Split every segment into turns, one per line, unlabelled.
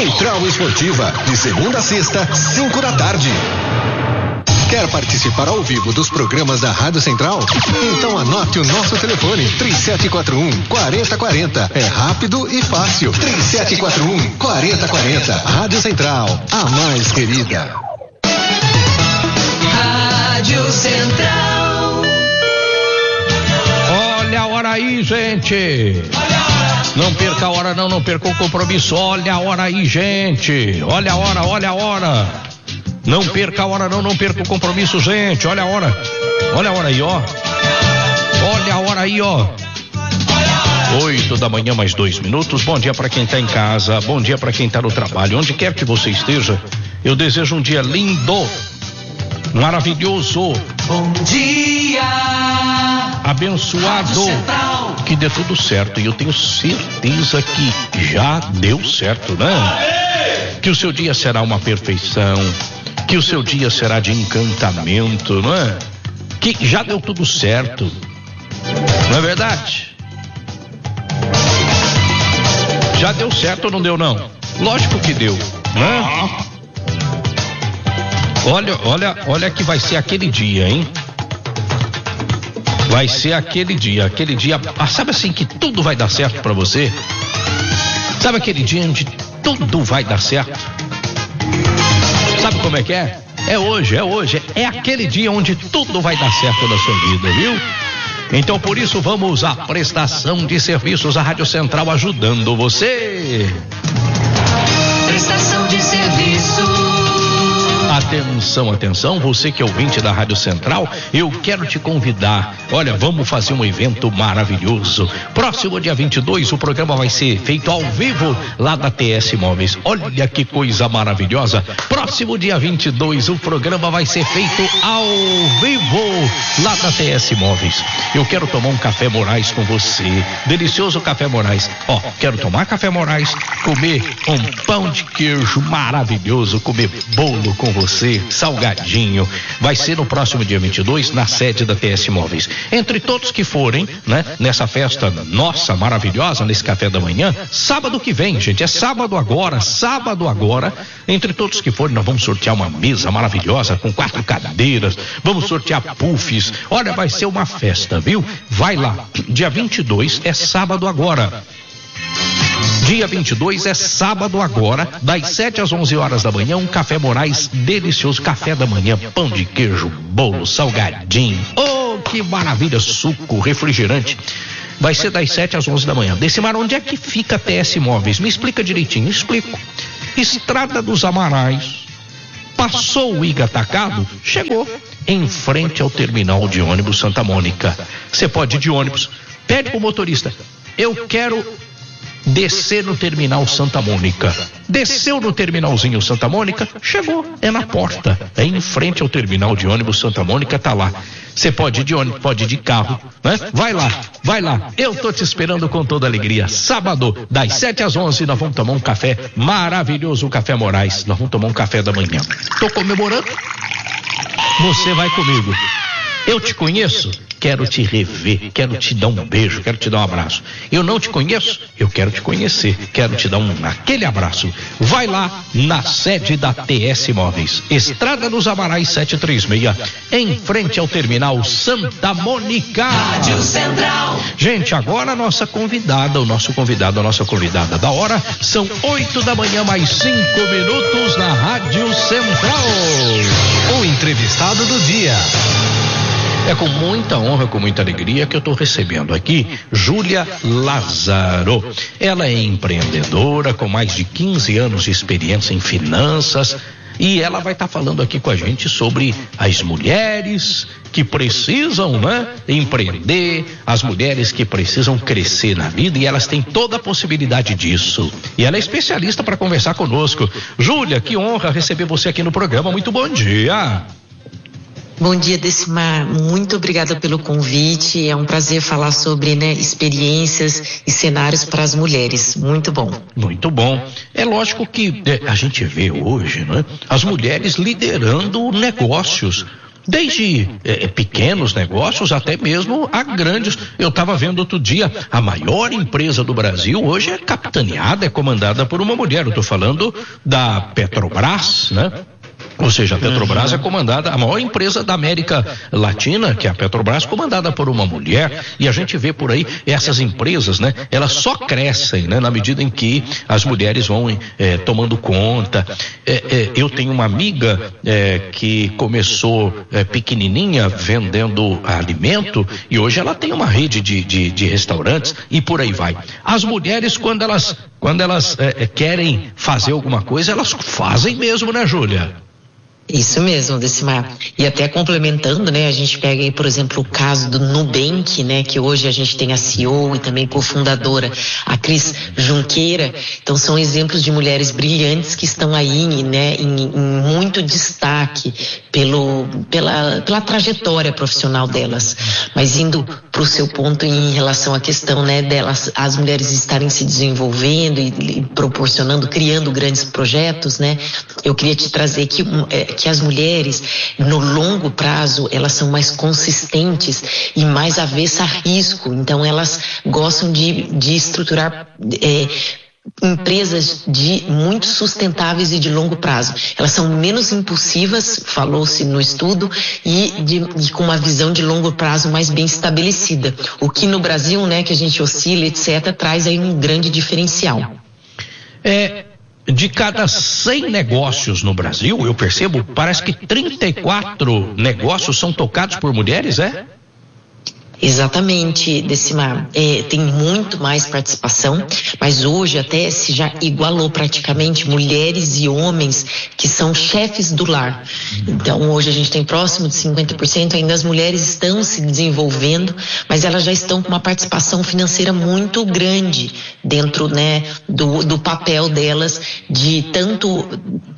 Central Esportiva, de segunda a sexta, 5 da tarde. Quer participar ao vivo dos programas da Rádio Central? Então anote o nosso telefone, 3741-4040. É rápido e fácil. 3741-4040. Rádio Central, a mais querida.
Rádio Central.
Olha a hora aí, gente. Não perca a hora, não perca o compromisso. Olha a hora aí, gente. Olha a hora. Não perca a hora, não perca o compromisso, gente. Olha a hora aí, ó. Olha a hora aí, ó. 8 da manhã, mais 2 minutos. Bom dia para quem tá em casa, bom dia para quem tá no trabalho. Onde quer que você esteja, eu desejo um dia lindo, maravilhoso.
Bom dia.
Abençoado. Que dê tudo certo. E eu tenho certeza que já deu certo, né? Que o seu dia será uma perfeição. Que o seu dia será de encantamento, não é? Que já deu tudo certo. Não é verdade? Já deu certo ou não deu, não? Lógico que deu, né? Olha que vai ser aquele dia, hein? Vai ser aquele dia, sabe assim que tudo vai dar certo pra você? Sabe aquele dia onde tudo vai dar certo? Sabe como é que é? É hoje. É aquele dia onde tudo vai dar certo na sua vida, viu? Então por isso vamos à prestação de serviços da Rádio Central ajudando você.
Prestação de serviço.
Atenção, você que é ouvinte da Rádio Central, eu quero te convidar. Olha, vamos fazer um evento maravilhoso. Próximo dia 22, o programa vai ser feito ao vivo lá da TS Móveis. Olha que coisa maravilhosa. Próximo dia 22, o programa vai ser feito ao vivo lá da TS Móveis. Eu quero tomar um café Moraes com você. Delicioso café Moraes. Ó, quero tomar café Moraes, comer um pão de queijo maravilhoso, comer bolo com você, salgadinho. Vai ser no próximo dia 22, na sede da TS Móveis. Entre todos que forem, né, nessa festa nossa maravilhosa, nesse café da manhã, sábado que vem, gente, é sábado agora. Entre todos que forem, nós vamos sortear uma mesa maravilhosa com 4 cadeiras, vamos sortear puffs. Olha, vai ser uma festa, viu? Vai lá, dia 22 é sábado agora. Dia 22 é sábado agora, das 7 às 11 horas da manhã, um café Moraes delicioso, café da manhã, pão de queijo, bolo, salgadinho. Oh, que maravilha, suco, refrigerante. Vai ser das 7 às 11 da manhã. Decimar, onde é que fica a TS Móveis? Me explica direitinho. Explico. Estrada dos Amarais. Passou o Iga Atacado, chegou em frente ao terminal de ônibus Santa Mônica. Você pode ir de ônibus, pede pro motorista, eu quero descer no terminal Santa Mônica. Desceu no terminalzinho Santa Mônica, chegou, é na porta, é em frente ao terminal de ônibus Santa Mônica, tá lá. Você pode ir de ônibus, pode ir de carro, né? Vai lá, eu tô te esperando com toda alegria. Sábado, das 7 às 11, nós vamos tomar um café maravilhoso, o Café Moraes. Nós vamos tomar um café da manhã. Tô comemorando, você vai comigo. Eu te conheço? Quero te rever, quero te dar um beijo, quero te dar um abraço. Eu não te conheço? Eu quero te conhecer, quero te dar aquele abraço. Vai lá na sede da TS Móveis, Estrada dos Amarais 736, em frente ao terminal Santa Mônica.
Rádio Central.
Gente, agora a nossa convidada, a nossa convidada da hora, são 8 da manhã, mais 5 minutos na Rádio Central.
O entrevistado do dia.
É com muita honra, com muita alegria que eu estou recebendo aqui Júlia Lázaro. Ela é empreendedora com mais de 15 anos de experiência em finanças e ela vai estar falando aqui com a gente sobre as mulheres que precisam, né, empreender, as mulheres que precisam crescer na vida e elas têm toda a possibilidade disso. E ela é especialista para conversar conosco. Júlia, que honra receber você aqui no programa. Muito bom dia.
Bom dia, Decimar. Muito obrigada pelo convite. É um prazer falar sobre, experiências e cenários para as mulheres. Muito bom.
Muito bom. É lógico que a gente vê hoje, as mulheres liderando negócios. desde pequenos negócios até mesmo a grandes. Eu estava vendo outro dia, a maior empresa do Brasil hoje é capitaneada, é comandada por uma mulher. Eu estou falando da Petrobras, né? Ou seja, a Petrobras é comandada, a maior empresa da América Latina, que é a Petrobras, comandada por uma mulher, e a gente vê por aí essas empresas, né? Elas só crescem, né? Na medida em que as mulheres vão tomando conta. Eu tenho uma amiga que começou pequenininha vendendo alimento e hoje ela tem uma rede de restaurantes e por aí vai. As mulheres, quando elas querem fazer alguma coisa, elas fazem mesmo, né, Júlia?
Isso mesmo, Decimar. E até complementando, né, a gente pega aí, por exemplo, o caso do Nubank, né, que hoje a gente tem a CEO e também cofundadora, a Cris Junqueira. Então são exemplos de mulheres brilhantes que estão aí, né, em muito destaque pela trajetória profissional delas. Mas indo para o seu ponto em relação à questão, né, delas, as mulheres estarem se desenvolvendo e proporcionando, criando grandes projetos, né, eu queria te trazer que as mulheres, no longo prazo, elas são mais consistentes e mais avessas a risco. Então, elas gostam de estruturar empresas muito sustentáveis e de longo prazo. Elas são menos impulsivas, falou-se no estudo, e com uma visão de longo prazo mais bem estabelecida. O que no Brasil, né, que a gente oscila, etc., traz aí um grande diferencial.
De cada 100 negócios no Brasil, eu percebo, parece que 34 negócios são tocados por mulheres,
Exatamente, Decimar. Tem muito mais participação, mas hoje até se já igualou praticamente mulheres e homens que são chefes do lar. Então hoje a gente tem próximo de 50%, ainda as mulheres estão se desenvolvendo, mas elas já estão com uma participação financeira muito grande dentro, né, do papel delas de tanto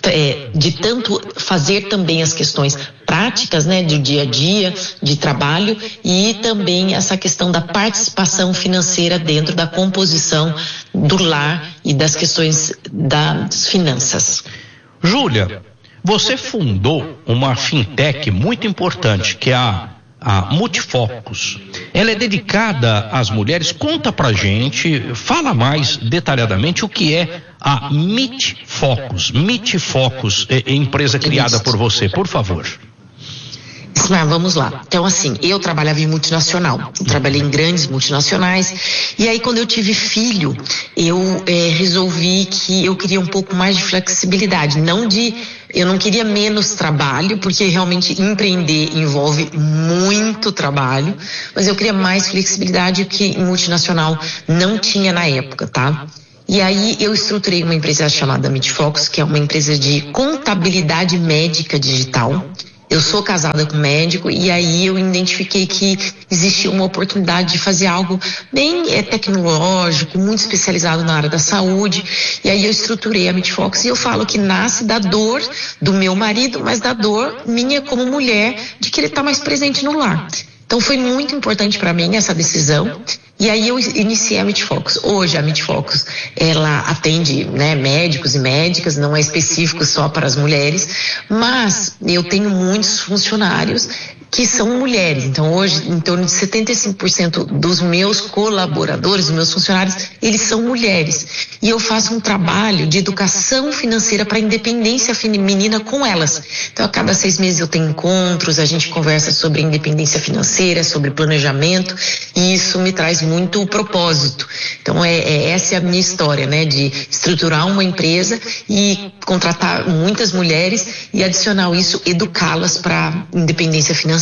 fazer também as questões práticas, né, do dia a dia, de trabalho, e também essa questão da participação financeira dentro da composição do lar e das questões das finanças.
Júlia, você fundou uma fintech muito importante, que é a Multifocus. Ela é dedicada às mulheres. Conta pra gente, fala mais detalhadamente o que é a Multifocus. Multifocus, empresa criada por você, por favor.
Vamos lá. Então, assim, eu trabalhava em multinacional, trabalhei em grandes multinacionais, e aí quando eu tive filho, eu resolvi que eu queria um pouco mais de flexibilidade, eu não queria menos trabalho, porque realmente empreender envolve muito trabalho, mas eu queria mais flexibilidade que em multinacional não tinha na época, tá? E aí eu estruturei uma empresa chamada Multifocus, que é uma empresa de contabilidade médica digital. Eu sou casada com um médico e aí eu identifiquei que existia uma oportunidade de fazer algo bem tecnológico, muito especializado na área da saúde. E aí eu estruturei a Multifocus e eu falo que nasce da dor do meu marido, mas da dor minha como mulher de querer estar mais presente no lar. Então foi muito importante para mim essa decisão. E aí eu iniciei a Multifocus. Hoje a Multifocus, ela atende, né, médicos e médicas, não é específico só para as mulheres, mas eu tenho muitos funcionários que são mulheres. Então hoje, em torno de 75% dos meus colaboradores, dos meus funcionários, eles são mulheres. E eu faço um trabalho de educação financeira para a independência feminina com elas. Então a cada 6 meses eu tenho encontros, a gente conversa sobre independência financeira, sobre planejamento, e isso me traz muito propósito. Então essa é a minha história, né, de estruturar uma empresa e contratar muitas mulheres e adicionar isso, educá-las para independência financeira.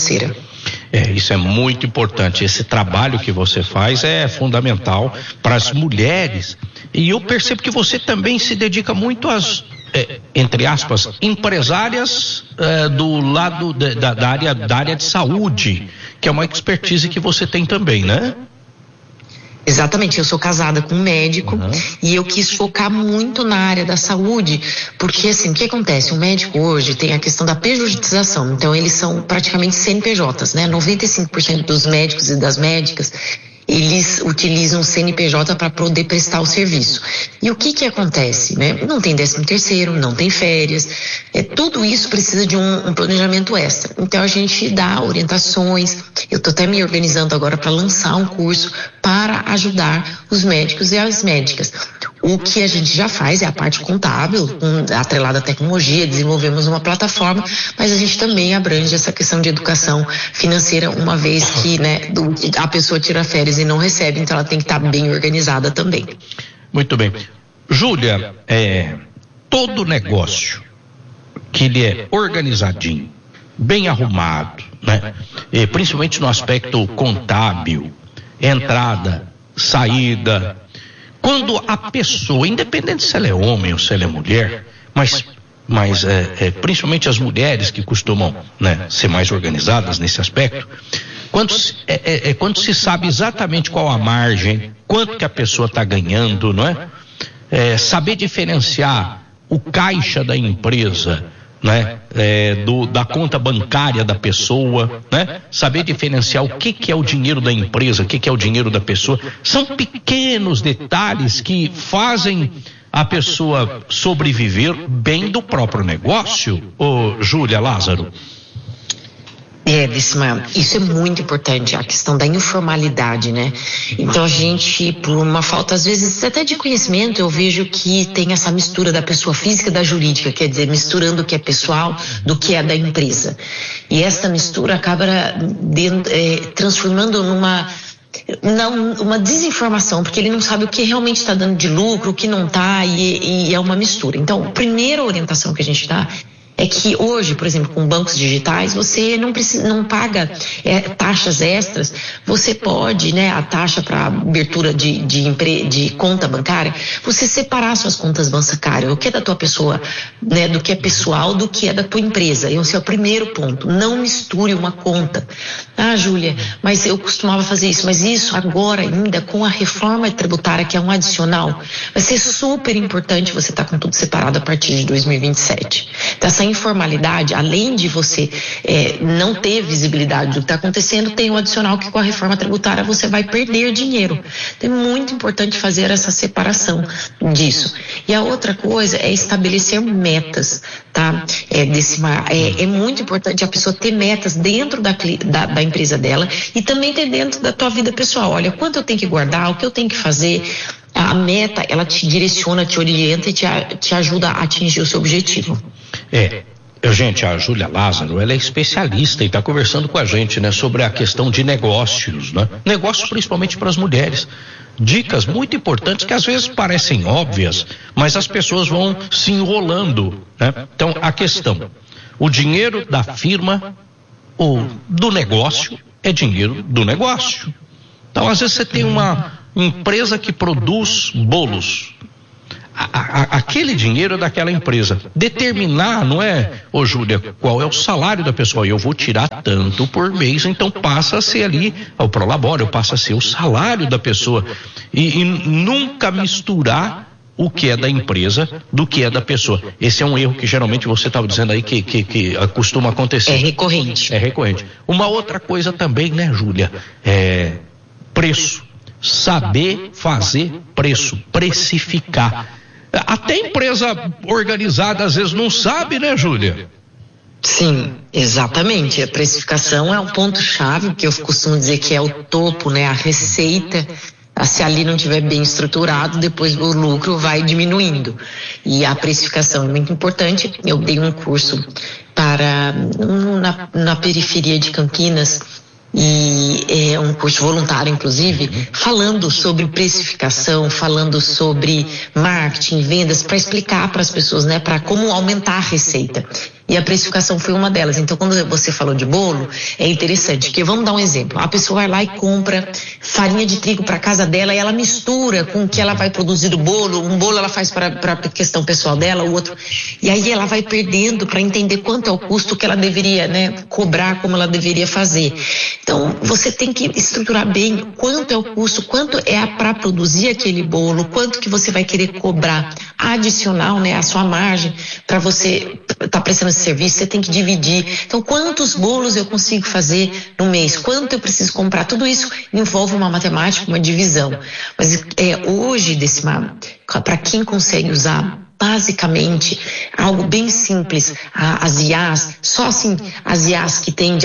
Isso é muito importante. Esse trabalho que você faz é fundamental para as mulheres. E eu percebo que você também se dedica muito às, entre aspas, empresárias do lado da área de saúde, que é uma expertise que você tem também, né?
Exatamente, eu sou casada com um médico e eu quis focar muito na área da saúde, porque assim, o que acontece? O médico hoje tem a questão da pejotização, então eles são praticamente CNPJs, né? 95% dos médicos e das médicas, eles utilizam o CNPJ para poder prestar o serviço. E o que acontece, né? Não tem 13º, não tem férias, tudo isso precisa de um planejamento extra. Então a gente dá orientações, eu estou até me organizando agora para lançar um curso para ajudar os médicos e as médicas. O que a gente já faz é a parte contábil, atrelada à tecnologia, desenvolvemos uma plataforma, mas a gente também abrange essa questão de educação financeira, uma vez que, né, a pessoa tira férias e não recebe, então ela tem que estar bem organizada também.
Muito bem. Júlia, todo negócio que ele é organizadinho, bem arrumado, né? Principalmente no aspecto contábil, entrada, saída, quando a pessoa, independente se ela é homem ou se ela é mulher, mas principalmente as mulheres que costumam, né, ser mais organizadas nesse aspecto, quando se sabe exatamente qual a margem, quanto que a pessoa está ganhando, não é? Saber diferenciar o caixa da empresa, né? Da conta bancária da pessoa, né? Saber diferenciar o que é o dinheiro da empresa, o que é o dinheiro da pessoa, são pequenos detalhes que fazem a pessoa sobreviver bem do próprio negócio, Júlia Lázaro.
Dissima, isso é muito importante, a questão da informalidade, né? Então a gente, por uma falta, às vezes, até de conhecimento, eu vejo que tem essa mistura da pessoa física e da jurídica, quer dizer, misturando o que é pessoal do que é da empresa. E essa mistura acaba transformando numa desinformação, porque ele não sabe o que realmente está dando de lucro, o que não está, e é uma mistura. Então, a primeira orientação que a gente dá é que hoje, por exemplo, com bancos digitais, você não paga taxas extras, você pode, né, a taxa para abertura de conta bancária, você separar suas contas bancárias, o que é da tua pessoa, né, do que é pessoal, do que é da tua empresa. Esse é o primeiro ponto, não misture uma conta. Júlia, mas eu costumava fazer isso, mas isso agora ainda com a reforma tributária, que é um adicional, vai ser super importante você estar com tudo separado a partir de 2027. Então, essa informalidade, além de você não ter visibilidade do que está acontecendo, tem um adicional que com a reforma tributária você vai perder dinheiro. Então é muito importante fazer essa separação disso. E a outra coisa é estabelecer metas, tá? É muito importante a pessoa ter metas dentro da empresa dela e também ter dentro da tua vida pessoal. Olha, quanto eu tenho que guardar, o que eu tenho que fazer. A meta, ela te direciona, te orienta e te ajuda a atingir o seu objetivo.
Gente, a Júlia Lázaro, ela é especialista e está conversando com a gente, né, sobre a questão de negócios, né? Negócios principalmente para as mulheres. Dicas muito importantes que às vezes parecem óbvias, mas as pessoas vão se enrolando, né? Então, a questão, o dinheiro da firma ou do negócio é dinheiro do negócio. Então, às vezes você tem uma empresa que produz bolos. Aquele dinheiro é daquela empresa. Determinar, não é, Júlia, qual é o salário da pessoa? Eu vou tirar tanto por mês, então passa a ser ali o prolabório, passa a ser o salário da pessoa. E nunca misturar o que é da empresa do que é da pessoa. Esse é um erro que geralmente você estava dizendo aí que costuma acontecer.
É recorrente.
É recorrente. Uma outra coisa também, né, Júlia? Preço. Saber fazer preço, precificar. Até empresa organizada às vezes não sabe, né, Júlia?
Sim, exatamente. A precificação é um ponto-chave, que eu costumo dizer que é o topo, né? A receita, se ali não estiver bem estruturado, depois o lucro vai diminuindo. E a precificação é muito importante. Eu dei um curso na periferia de Campinas, e é um curso voluntário, inclusive, falando sobre precificação, falando sobre marketing, vendas, para explicar para as pessoas, né, para como aumentar a receita. E a precificação foi uma delas. Então, quando você falou de bolo, é interessante, porque vamos dar um exemplo. A pessoa vai lá e compra farinha de trigo para casa dela e ela mistura com o que ela vai produzir do bolo. Um bolo ela faz para a questão pessoal dela, o outro. E aí ela vai perdendo para entender quanto é o custo que ela deveria, né, cobrar, como ela deveria fazer. Então, você tem que estruturar bem quanto é o custo, quanto é para produzir aquele bolo, quanto que você vai querer cobrar adicional, né, a sua margem, para você estar está prestando esse serviço, você tem que dividir. Então, quantos bolos eu consigo fazer no mês? Quanto eu preciso comprar? Tudo isso envolve uma matemática, uma divisão. Mas hoje, para quem consegue usar basicamente algo bem simples, as IAs, só assim as IAs que tem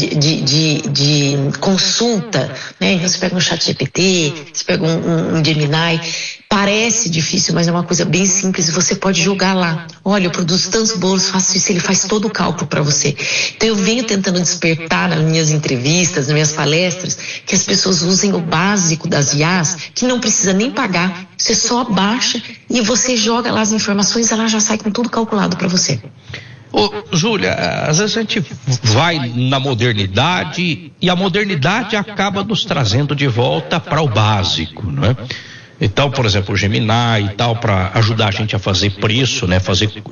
de consulta, né? Então você pega um ChatGPT, você pega um Gemini, parece difícil, mas é uma coisa bem simples e você pode jogar lá. Olha, eu produzo tantos bolos, faço isso, ele faz todo o cálculo para você. Então eu venho tentando despertar nas minhas entrevistas, nas minhas palestras, que as pessoas usem o básico das IAs, que não precisa nem pagar, você só baixa e você joga lá as informações, ela já sai com tudo calculado para você.
Ô, Júlia, às vezes a gente vai na modernidade e a modernidade acaba nos trazendo de volta para o básico, não é? Então, por exemplo, o Gemini e tal, para ajudar a gente a fazer preço, né?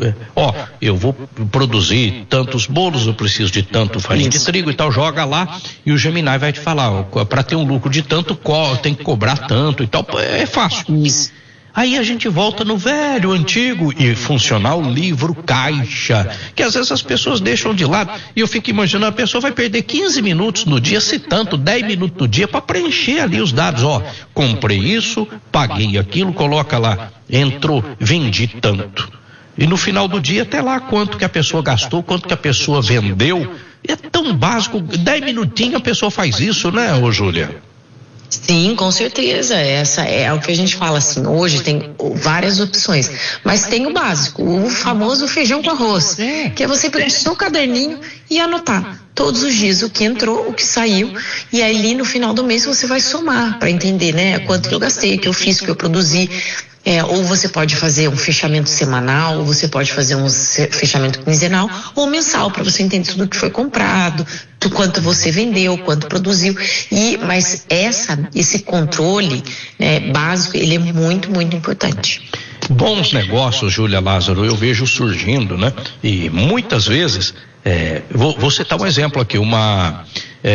Eu vou produzir tantos bolos, eu preciso de tanto farinha de trigo e tal, joga lá e o Gemini vai te falar, para ter um lucro de tanto, tem que cobrar tanto e tal, é fácil. Aí a gente volta no velho, antigo e funcional livro caixa, que às vezes as pessoas deixam de lado. E eu fico imaginando, a pessoa vai perder 15 minutos no dia, se tanto, 10 minutos no dia, para preencher ali os dados. Comprei isso, paguei aquilo, coloca lá, entrou, vendi tanto. E no final do dia, até lá, quanto que a pessoa gastou, quanto que a pessoa vendeu. É tão básico, 10 minutinhos a pessoa faz isso, né, ô Júlia?
Sim, com certeza. Essa é o que a gente fala assim. Hoje tem várias opções, mas tem o básico, o famoso feijão com arroz, que é você pegar o seu caderninho e anotar todos os dias o que entrou, o que saiu, e aí ali no final do mês você vai somar para entender, né, quanto que eu gastei, o que eu fiz, o que eu produzi. Ou você pode fazer um fechamento semanal, ou você pode fazer um fechamento quinzenal ou mensal, para você entender tudo que foi comprado, quanto você vendeu, quanto produziu. Mas esse controle, né, básico, ele é muito, muito importante.
Bons negócios, Júlia Lázaro, eu vejo surgindo, né? E muitas vezes, vou citar um exemplo aqui, uma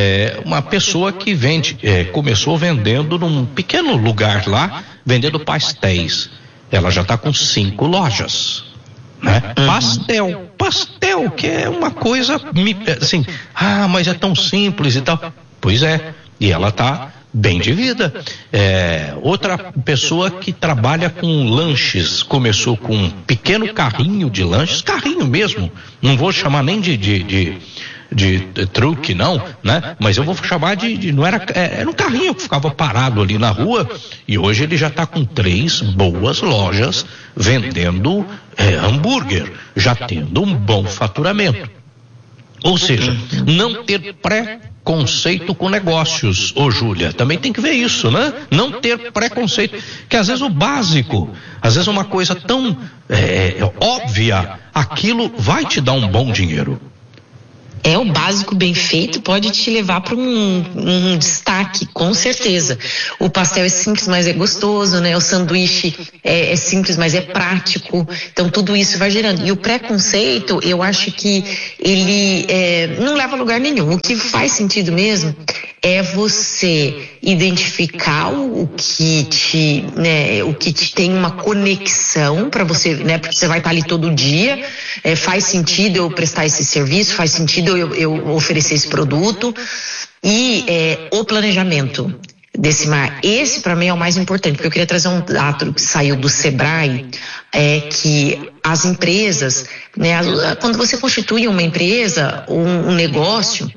pessoa que vende, começou vendendo num pequeno lugar lá, vendendo pastéis. Ela já está com 5 lojas, né? Pastel, que é uma coisa assim, mas é tão simples e tal. Pois é, e ela está bem de vida. Outra pessoa que trabalha com lanches, começou com um pequeno carrinho de lanches, carrinho mesmo, não vou chamar nem de truque não, né? Mas eu vou chamar era um carrinho que ficava parado ali na rua, e hoje ele já está com 3 boas lojas vendendo hambúrguer, já tendo um bom faturamento. Ou seja, não ter preconceito com negócios, ô Júlia, também tem que ver isso, né? Não ter preconceito, que às vezes o básico, às vezes uma coisa tão óbvia, aquilo vai te dar um bom dinheiro.
O básico bem feito pode te levar para um destaque, com certeza. O pastel é simples, mas é gostoso, né? O sanduíche é simples, mas é prático. Então tudo isso vai gerando. E o preconceito, eu acho que ele não leva a lugar nenhum. O que faz sentido mesmo é você identificar o que te tem uma conexão para você, né? Porque você vai estar ali todo dia. Faz sentido eu prestar esse serviço, faz sentido eu oferecer esse produto. E o planejamento desse esse para mim é o mais importante, porque eu queria trazer um dado que saiu do Sebrae, que as empresas, né, quando você constitui uma empresa, um negócio,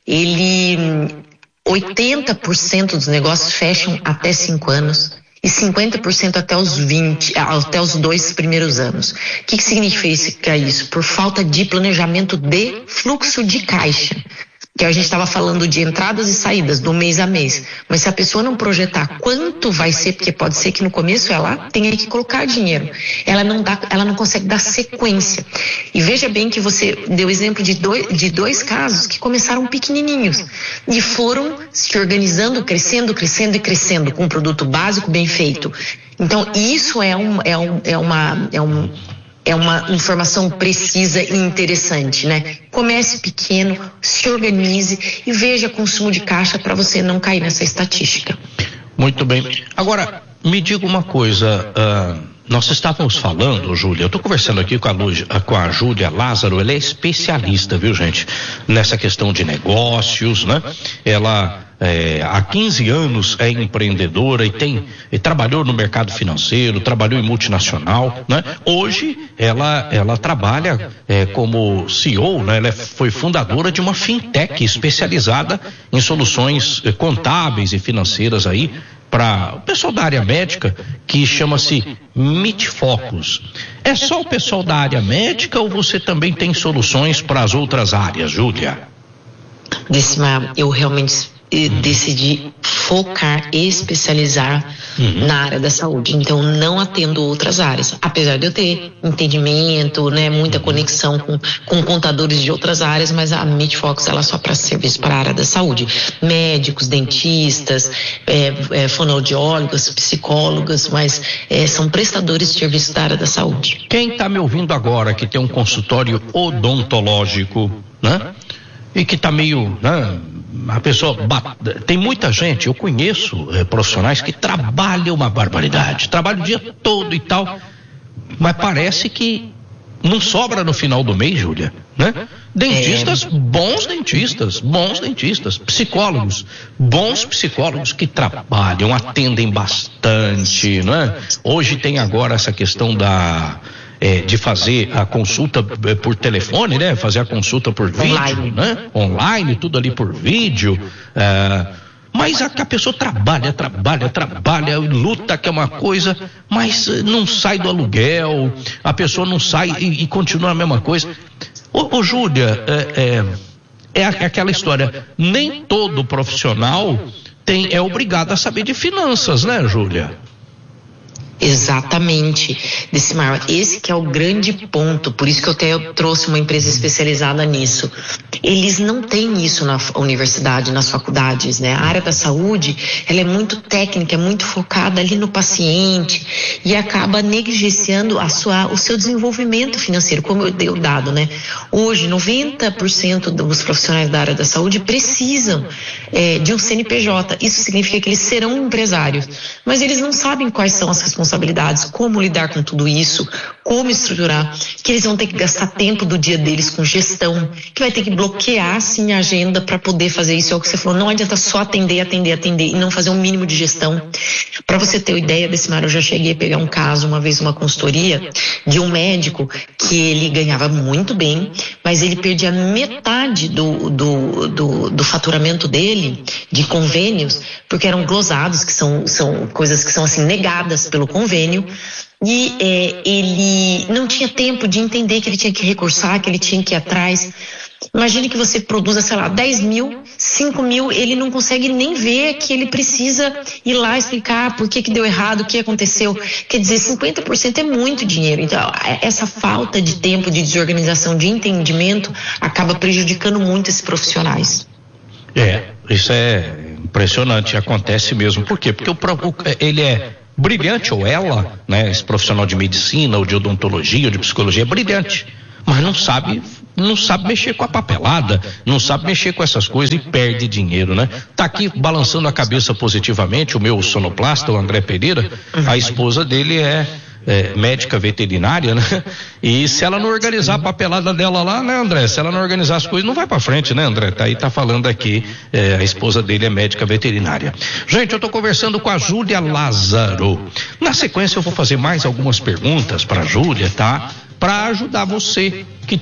80% dos negócios fecham até 5 anos e 50% até os 2 primeiros anos. O que significa isso? Por falta de planejamento de fluxo de caixa. Que a gente estava falando de entradas e saídas do mês a mês, mas se a pessoa não projetar quanto vai ser, porque pode ser que no começo ela tenha que colocar dinheiro, ela não consegue dar sequência. E veja bem que você deu exemplo de dois casos que começaram pequenininhos e foram se organizando, crescendo com um produto básico bem feito. Então isso é uma informação precisa e interessante, né? Comece pequeno, se organize e veja consumo de caixa para você não cair nessa estatística.
Muito bem. Agora, me diga uma coisa, nós estávamos falando, Júlia, eu estou conversando aqui com a Júlia Lázaro, ela é especialista, viu, gente, nessa questão de negócios, né? Ela há 15 anos é empreendedora e trabalhou no mercado financeiro, trabalhou em multinacional, né? Hoje ela trabalha como CEO, né? Ela foi fundadora de uma fintech especializada em soluções contábeis e financeiras aí para o pessoal da área médica, que chama-se MIT-Focus. É só o pessoal da área médica ou você também tem soluções para as outras áreas, Júlia?
Decimar, eu realmente decidi focar e especializar na área da saúde. Então, não atendo outras áreas. Apesar de eu ter entendimento, né, muita conexão com contadores de outras áreas, mas a MIT-Focus, ela só presta serviço para a área da saúde. Médicos, dentistas, fonoaudiólogos, psicólogos, mas são prestadores de serviço da área da saúde.
Quem está me ouvindo agora, que tem um consultório odontológico, né? E que está meio, né? A pessoa, tem muita gente, eu conheço profissionais que trabalham uma barbaridade, trabalham o dia todo e tal, mas parece que não sobra no final do mês, Júlia, né? Dentistas, bons dentistas, psicólogos, bons psicólogos que trabalham, atendem bastante, né? Hoje tem agora essa questão de fazer a consulta por telefone, né? Fazer a consulta por vídeo, né? Online, tudo ali por vídeo. Mas a pessoa trabalha, luta, que é uma coisa, mas não sai do aluguel, a pessoa não sai e continua a mesma coisa. Ô Júlia, é aquela história, nem todo profissional é obrigado a saber de finanças, né, Júlia?
Exatamente, Decimar, esse que é o grande ponto, por isso que eu trouxe uma empresa especializada nisso. Eles não têm isso na universidade, nas faculdades, né? A área da saúde, ela é muito técnica, é muito focada ali no paciente e acaba negligenciando o seu desenvolvimento financeiro, como eu dei o dado, né? Hoje, 90% dos profissionais da área da saúde precisam de um CNPJ. Isso significa que eles serão empresários, mas eles não sabem quais são as responsabilidades, como lidar com tudo isso, como estruturar, que eles vão ter que gastar tempo do dia deles com gestão, que vai ter que bloquear sim a agenda para poder fazer isso. É o que você falou, não adianta só atender e não fazer um mínimo de gestão. Para você ter uma ideia, Decimar, eu já cheguei a pegar um caso uma vez, uma consultoria de um médico que ele ganhava muito bem, mas ele perdia metade do faturamento dele de convênios, porque eram glosados, que são coisas que são assim negadas pelo convênio, e ele não tinha tempo de entender que ele tinha que recursar, que ele tinha que ir atrás. Imagine que você produza, sei lá, 10 mil, 5 mil, ele não consegue nem ver que ele precisa ir lá explicar por que deu errado, o que aconteceu. Quer dizer, 50% é muito dinheiro. Então, essa falta de tempo, de desorganização, de entendimento, acaba prejudicando muito esses profissionais.
Isso é impressionante, acontece mesmo. Por quê? Porque ele é brilhante, ou ela, né, esse profissional de medicina, ou de odontologia, ou de psicologia, é brilhante, mas não sabe mexer com a papelada, não sabe mexer com essas coisas e perde dinheiro, né? Tá aqui balançando a cabeça positivamente o meu sonoplasta, o André Pereira, a esposa dele é médica veterinária, né? E se ela não organizar a papelada dela lá, né, André? Se ela não organizar as coisas, não vai pra frente, né, André? Tá falando aqui, a esposa dele é médica veterinária. Gente, eu tô conversando com a Júlia Lázaro. Na sequência eu vou fazer mais algumas perguntas pra Júlia, tá? Pra ajudar você que